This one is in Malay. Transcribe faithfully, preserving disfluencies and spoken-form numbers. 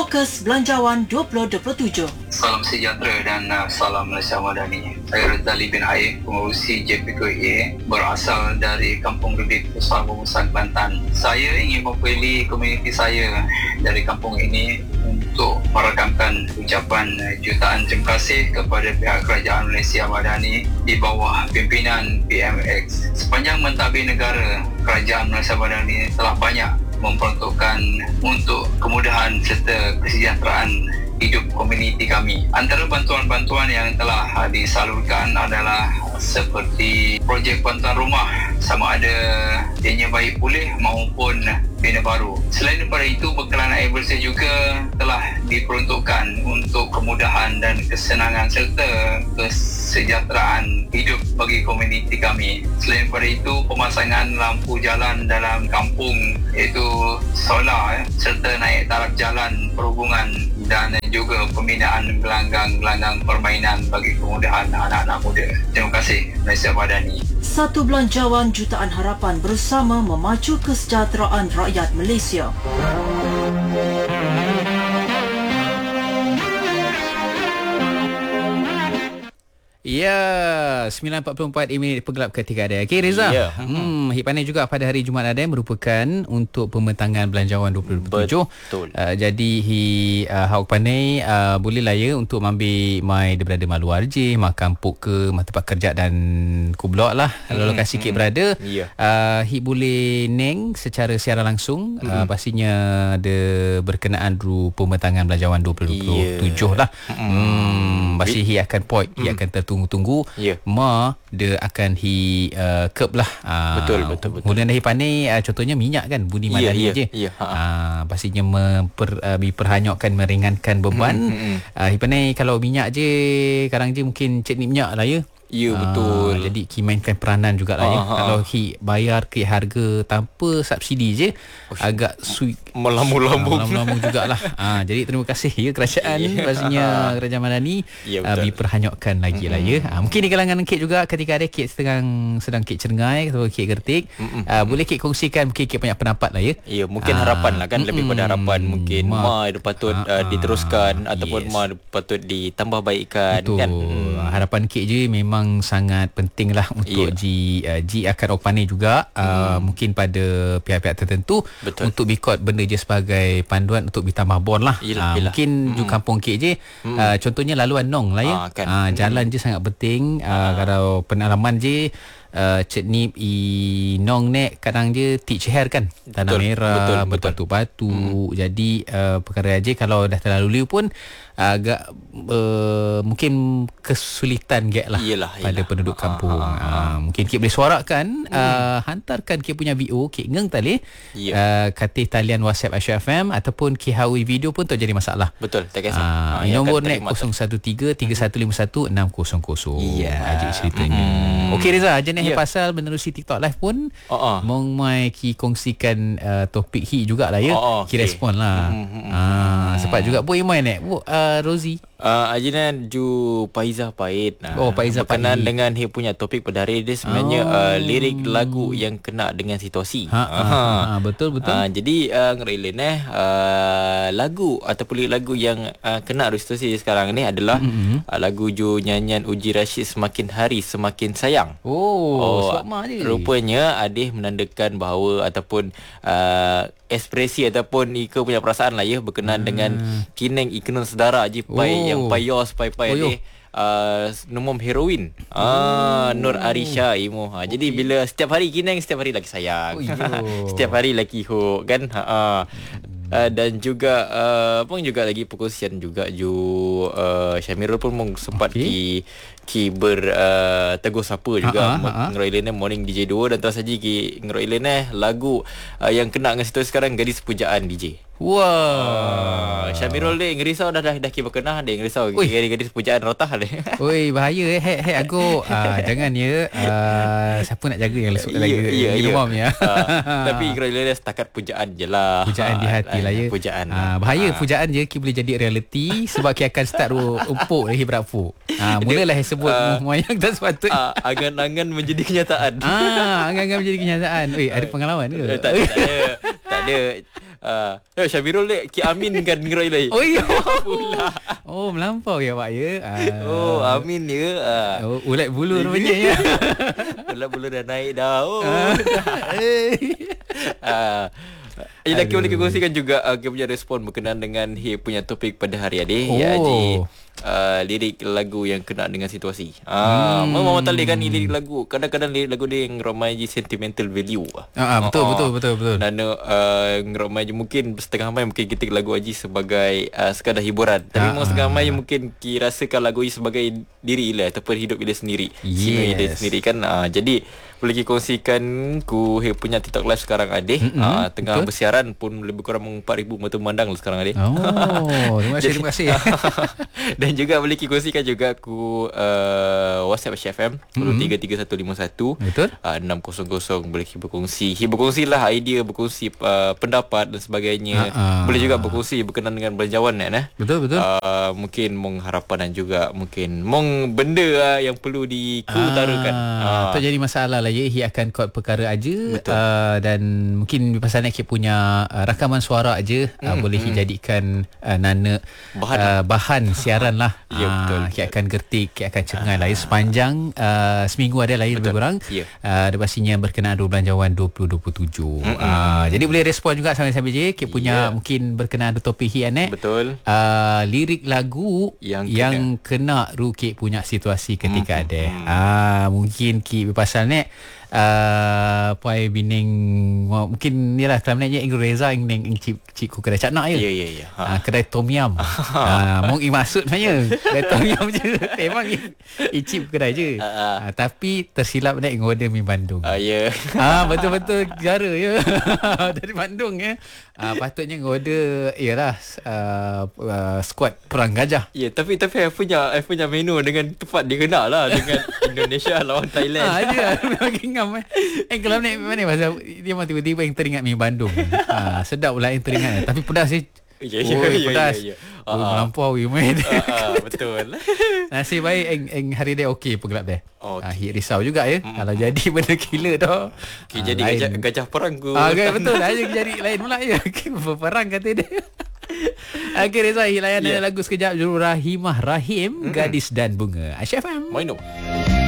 Fokus Belanjawan dua ribu dua puluh tujuh. Salam sejahtera dan uh, salam Malaysia Madani. Saya Razali bin Haib, pengurusi J P K A, berasal dari Kampung Redik, Pusat Pemusahan Kelantan. Saya ingin mewakili komuniti saya dari kampung ini untuk merakamkan ucapan jutaan terima kasih kepada pihak Kerajaan Malaysia Madani di bawah pimpinan P M X. Sepanjang mentadbir negara, Kerajaan Malaysia Madani telah banyak memperuntukkan untuk kemudahan serta kesejahteraan hidup komuniti kami. Antara bantuan-bantuan yang telah disalurkan adalah seperti projek bantuan rumah, sama ada ianya baik pulih maupun bina baru. Selain daripada itu, bekalan air bersih juga telah diperuntukkan untuk kemudahan dan kesenangan serta kesejahteraan hidup bagi komuniti kami. Selain daripada itu, pemasangan lampu jalan dalam kampung iaitu solar serta naik taraf jalan perhubungan dan juga pembinaan gelanggang-gelanggang permainan bagi kemudahan anak-anak muda. Terima kasih Malaysia Madani. Satu Belanjawan Jutaan Harapan bersama memacu kesejahteraan rakyat Malaysia. Ya, sembilan empat puluh empat minit pergelap ketika ada. Okey Reza. Ya. Hmm, Hit Pandai juga pada hari Jumaat ada merupakan untuk pembentangan Belanjawan dua ribu dua puluh tujuh. Betul. Uh, jadi hi uh, Hawk Pandai uh, boleh lah ya untuk ambil mai daripada Malu R J, makan pok ke tempat kerja dan kublok lah. Kalau lokasi hmm, Kit berada, ya. uh, Hit boleh neng secara siaran langsung. Hmm. Uh, pastinya ada berkenaan dulu pembentangan Belanjawan dua ribu dua puluh tujuh yeah. lah. Hmm, hmm pasti Hit akan point, hmm. Hit akan tertunggu-tunggu. Yeah. Ma dia akan hi uh, curb lah. Uh, betul betul betul. Kemudian dari pandai uh, contohnya minyak kan budi madani yeah, je. Yeah, yeah. Uh, pastinya memper, uh, diperhanyutkan meringankan beban. Hmm, hmm, hmm. Uh, pandai kalau minyak je sekarang je mungkin cek ni minyak lah ya. Ya betul. Uh, jadi ki mainkan peranan jugalah ya. Kalau ki bayar ke harga tanpa subsidi je Ush, agak sui melambung-lambung uh, melambung jugalah. uh, jadi terima kasih ya kerajaan yeah. pastinya Kerajaan Madani yeah, uh, diperhanyutkan lagi mm-hmm. lah ya. Uh, mungkin di kalangan Kit juga ketika ada Kit sedang sedang Kit Cerengai atau Kit Gertik, mm-hmm. uh, boleh Kit kongsikan mungkin Kit banyak pendapat lah ya. Ya mungkin uh, harapan lah kan, mm-hmm. lebih pada harapan mungkin ma, ma patut uh, uh, diteruskan uh, ataupun yes. ma patut ditambah baikkan. Betul. Kan. Hmm. Harapan Kit je memang sangat penting lah untuk yeah. G, uh, G akan opani juga uh, hmm. mungkin pada pihak-pihak tertentu. Betul. Untuk bikot benda je sebagai panduan untuk ditambah bon lah. Yelah, uh, yelah. Mungkin hmm. ju kampung Kit je hmm. uh, contohnya laluan nong lah ya. Ah, kan. uh, jalan hmm. je sangat penting. uh, ah. Kalau pengalaman je Uh, cek ni i nong nek kadang je teach hair kan tanah betul, merah betul, berbatu-batu hmm. jadi uh, perkara aja kalau dah terlalu liu pun uh, agak uh, mungkin kesulitan get lah yelah, pada yelah. penduduk kampung. ha, ha, ha. Uh, mungkin Kit boleh suarakan, hmm. uh, hantarkan Kit punya V O Kit ngeng tali yeah. uh, katih talian WhatsApp Aisyah F M ataupun Kit hawi video pun tak jadi masalah. Betul, tak kisah. uh, uh, nombor nek kosong satu tiga tiga satu lima satu enam kosong kosong. Ya ajak ceritanya. hmm. Okey Reza, jenis yeah. pasal menerusi TikTok live pun uh-uh. mong mai ki kongsikan uh, topik hi jugalah ya. Uh-uh, ki okay. respon lah. Mm-hmm. Ah, sebab juga boy mai nek bu uh, Rozi. Uh, Ajinan ju Paizah Pahit. Nah, oh, Paizah Pahit. Berkenaan dengan he punya topik pada hari ini sebenarnya oh. uh, lirik lagu yang kena dengan situasi. Ha, ha, ha, ha, betul betul. Uh, jadi uh, ngerelain eh uh, lagu ataupun lirik lagu yang uh, kena dengan situasi sekarang ni adalah mm-hmm. uh, lagu ju nyanyian Uji Rashid Semakin Hari Semakin Sayang. Oh, oh sama je. Rupanya adih menandakan bahawa ataupun uh, ekspresi ataupun Ika punya perasaan lah ya berkenaan hmm. dengan kineng ikenun sedara je pai oh. yang payos pai-pai ni uh, nomom heroin ah oh. Nur Arisha imo ha, okay. Jadi bila setiap hari kineng setiap hari lagi sayang. Oh, setiap hari lagi ho kan ha, ha. Uh, dan juga uh, pun juga lagi perkongsian juga ju uh, Syamirul pun mung sempat okay. ki ki ber uh, tegur sapa juga ngeroilen morning D J dua dan terus saja ki ngeroilen lagu uh, yang kena dengan situasi sekarang Gadis Pujaan D J. Wah, wow. uh, Syamirul dia ngerisau dah dah dah ki berkenah dia ngerisau Gadis Pujaan rotah dia. Oi, bahaya eh hek hek aku. Ah, jangan ya. Uh, siapa nak jaga yang lesuk lagi minum ya. Uh, tapi ngeroilen setakat pujaan je lah. Pujaan di hati lah ya. Pujaan. Ah, bahaya uh. pujaan je ki boleh jadi reality sebab ki akan start upuk dari berafu. Ah, mulalah sebut uh, moyang tak sepatutnya. Uh, angan-angan menjadi kenyataan. Ah, angan-angan menjadi kenyataan. Oi, ada pengalaman ke? Tak, tak ada. Tak ada. Ah, uh, Syabirul ni Ki Amin kan Ngerai lain. Oh iya pula. Oh melampau ya Pak ya. Uh, oh Amin ya. Uh. Oh ulat bulu rupanya ya. Ulat bulu dah naik dah. Oh. Ah. Uh, Ila kita boleh kongsikan juga uh, kita punya respon berkenaan dengan Hip punya topik pada hari ini. Oh. Ya Haji. Uh, lirik lagu yang kena dengan situasi. Ah, hmm. Memang tak kan lirik lagu. Kadang-kadang lirik lagu dia yang ramai je sentimental value. Ah, betul, uh, betul betul betul. Dan uh, ramai je mungkin setengah ramai mungkin kita lagu Haji sebagai uh, sekadar hiburan. Tapi ah, memang setengah ramai ah. mungkin kita rasakan lagu Haji sebagai diri Ila ataupun hidup Ila sendiri. Yes. Ila sendiri kan. Uh, jadi boleh kita kongsikan ku punya TikTok live sekarang ada. Mm-hmm. Uh, tengah betul. Bersiaran pun lebih kurang empat ribu mata memandang sekarang ada. Oh, terima kasih terima kasih. Dan juga boleh kongsikan juga aku uh, WhatsApp H F M mm-hmm. tiga tiga satu lima satu betul uh, enam kosong kosong boleh berkongsi. Berkongsilah idea, berkongsi uh, pendapat dan sebagainya. Uh-uh. Boleh juga berkongsi berkenaan dengan belanjawan kan eh. Betul betul. Uh, mungkin mong harapan dan juga mungkin mong benda uh, yang perlu diutarakan. Ah, uh, tak jadi masalah lah ya. Ia akan kod perkara aja uh, dan mungkin pasal nak punya uh, rakaman suara aja uh, mm, boleh mm. dijadikan uh, nana bahan, uh, bahan siaran lah. Ya betul. Kita akan gertik, kita akan cengai lah sepanjang uh, seminggu ada lah lebih kurang. Ya. Uh, ada pastinya berkenaan dengan belanjawan dua ribu dua puluh tujuh. Uh, jadi boleh respon juga sambil-sambil je. Kita punya ya. Mungkin berkenaan dengan topik hian eh. Betul. Uh, lirik lagu yang, yang kena, kena Rukit punya situasi ketika mm, ada. Mm. Uh, mungkin kita pasal ni Uh, Puai bining mungkin ni lah kalau naknya Ingrid Reza yang neng cip cip ku kedai cak nak je. Ya ya ya. Ha. Uh, kedai tom yum. Ah uh, mung maksud sebenarnya kedai tom yum je. Memang i cip kedai je. Uh, uh. Uh, tapi tersilap naik order mi Bandung. Ah uh, ya. Yeah. Ah betul-betul jara ya. Dari Bandung ya. Ah uh, patutnya order iyalah uh, uh, squad perang gajah. Ya yeah, tapi tapi saya punya saya punya menu dengan tepat dikenal lah dengan Indonesia lawan Thailand. Ah dia memang Eh kalau naik mana pasal dia memang tiba-tiba yang teringat mi Bandung. Ha, sedap pula yang teringat. Tapi pedas sih. Ya ya ya pedas. Ya, ya. Oh, melampaui main. Uh, uh, betul. Nasib baik eng, eng hari dia okey pergelap dia. Oh, okay. Ha, risau juga ya. Mm. Kalau jadi benda gila dah. Okay, ha, jadi gajah, gajah perang ku. Ah, okay, betul dah jadi lain pula ya. Berperang kata dia. Okey Reza, layan yeah. lagu sekejap juru Rahimah Rahim, mm-hmm. Gadis dan Bunga. H F M. Maino.